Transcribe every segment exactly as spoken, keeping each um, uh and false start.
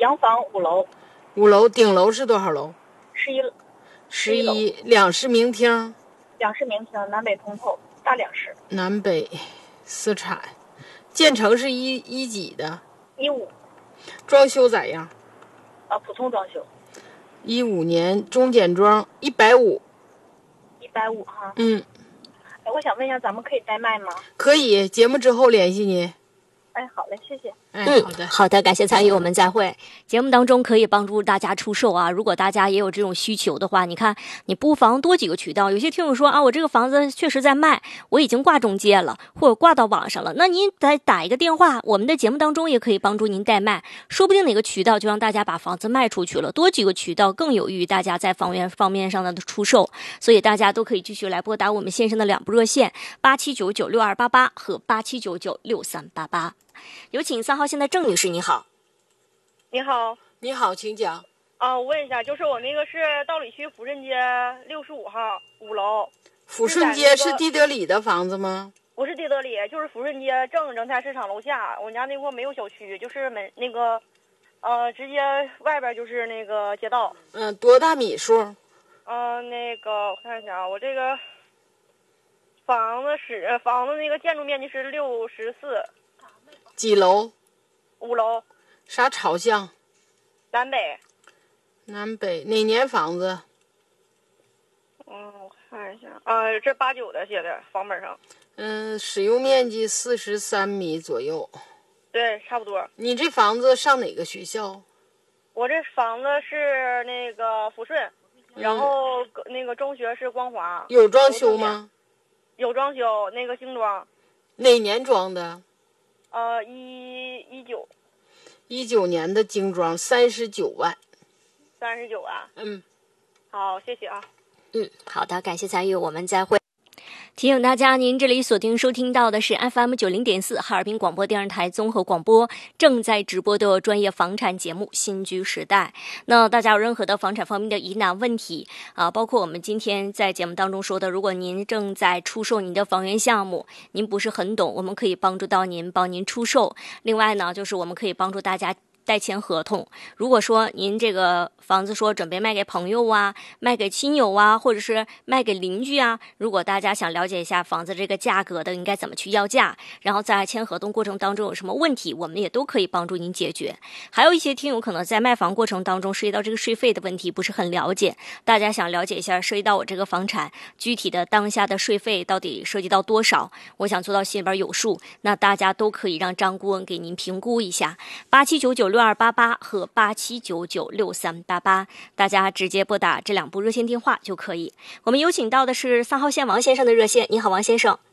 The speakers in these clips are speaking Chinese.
洋房五楼。 五楼顶楼是多少楼？ 十一。 十一，两室明厅。 两室明厅，南北通透，大两室。 南北私产，建成是一一几的？ 一五。 装修咋样？ 啊，普通装修。 一五年中简装，一百五。 一百五哈。 嗯。 哎，我想问一下，咱们可以代卖吗？ 可以，节目之后联系你。 哎，好嘞，谢谢。 嗯，好的， 好的，感谢参与，我们再会。节目当中可以帮助大家出售啊，如果大家也有这种需求的话，你看你不妨多几个渠道。有些听友说啊，我这个房子确实在卖，我已经挂中介了，或者挂到网上了，那您再打一个电话，我们的节目当中也可以帮助您代卖，说不定哪个渠道就让大家把房子卖出去了。多几个渠道更有益于大家在房源方面上的出售，所以大家都可以继续来拨打我们线上的两部热线八七九九六二八八和八七九九六三八八。有请三号线的郑女士，你好。 你好。 你好，请讲。 啊，我问一下，就是我那个是道里区抚顺街六十五号五楼。 抚顺街是地德里的房子吗？ 不是地德里，就是抚顺街正正菜市场楼下。我家那块没有小区，就是门那个，呃，直接外边就是那个街道。 嗯，多大米数？ 嗯、呃，那个我看一下啊，我这个房子是房子那个建筑面积是六十四。 几楼？ 五楼。 啥朝向？ 南北。 南北哪年房子？ 嗯，我看一下啊，这八九的写的房本上。 嗯，使用面积四十三米左右。 对，差不多。 你这房子上哪个学校？ 我这房子是那个抚顺， 嗯、 然后那个中学是光华。 有装修吗？ 有装修，那个精装。 哪年装的？ 呃，一一九， 一九年的精装，三十九万， 三十九万。 嗯， 好，谢谢啊。 嗯，好的，感谢参与，我们再会。提醒大家，您这里锁定收听到的是 F M 九零点四哈尔滨广播电视台综合广播正在直播的专业房产节目《新居时代》。那大家有任何的房产方面的疑难问题啊，包括我们今天在节目当中说的，如果您正在出售您的房源项目，您不是很懂，我们可以帮助到您，帮您出售。另外呢，就是我们可以帮助大家代签合同。如果说您这个房子说准备卖给朋友啊，卖给亲友啊，或者是卖给邻居啊，如果大家想了解一下房子这个价格的应该怎么去要价，然后在签合同过程当中有什么问题，我们也都可以帮助您解决。还有一些听友可能在卖房过程当中涉及到这个税费的问题不是很了解，大家想了解一下涉及到我这个房产具体的当下的税费到底涉及到多少，我想做到心里边有数，那大家都可以让张顾问给您评估一下。八七九九六二八八和八七九九六三八八，大家直接拨打这两部热线电话就可以。我们有请到的是三号线王先生的热线。你好，王先生。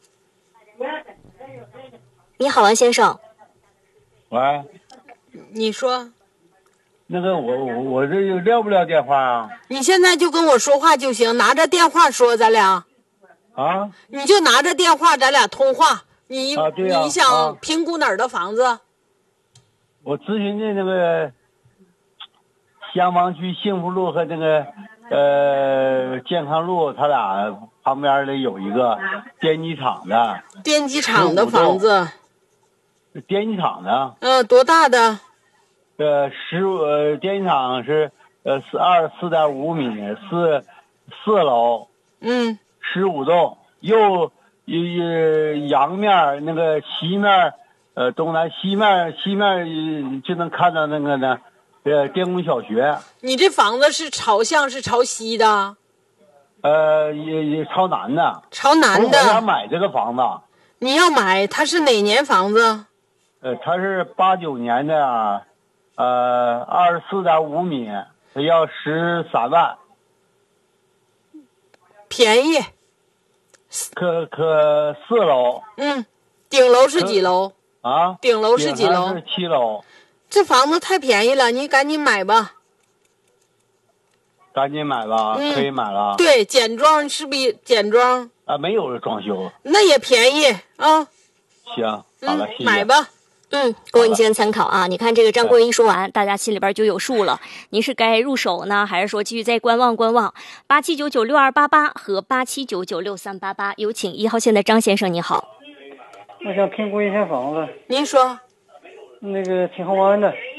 你好，王先生。 喂， 你说。 那个我我我这有撂不了电话啊？ 你现在就跟我说话就行，拿着电话说，咱俩。 啊？ 你就拿着电话，咱俩通话。你、 啊对啊、 你想评估哪儿的房子？啊、 我咨询的那个襄阳区幸福路和那个呃健康路，他俩旁边的有一个电机厂的。 电机厂的房子。 电机厂的。 嗯，多大的？ 呃，十呃，电机厂是呃四二四点五米，四四楼。 嗯。 十五栋，右呃阳面那个西面，呃东南西面西面就能看到那个呢，呃电工小学。 你这房子是朝向是朝西的？ 呃，也也朝南的。 朝南的。 我想买这个房子。 你要买，它是哪年房子？ 呃，它是八九年的，呃，二十四点五米，它要十三万。 便宜。 可可四楼。 嗯，顶楼是几楼？ 啊？ 顶楼是几楼？ 是七楼。 这房子太便宜了，你赶紧买吧。 赶紧买吧， 嗯、 可以买了。 对，简装是不是简装？ 啊，没有装修。 那也便宜啊。 行，好了， 嗯、 谢谢。 买吧。 嗯，各位你先参考啊！你看这个张国一说完，大家心里边就有数了。您是该入手呢，还是说继续再观望观望？八七九九六二八八和八七九九六三八八，有请一号线的张先生，你好。 我想评估一下房子。 您说。 那个挺好玩的。